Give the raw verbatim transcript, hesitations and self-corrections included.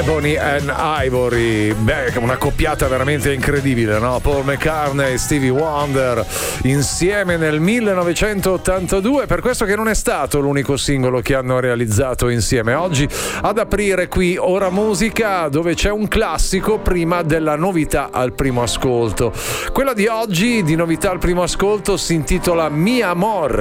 Ebony and Ivory, beh, una coppiata veramente incredibile, no? Paul McCartney e Stevie Wonder insieme nel millenovecentottantadue, per questo che non è stato l'unico singolo che hanno realizzato insieme. Oggi ad aprire qui Ora Musica, dove c'è un classico prima della novità al primo ascolto. Quella di oggi, di novità al primo ascolto, si intitola Mi Amor.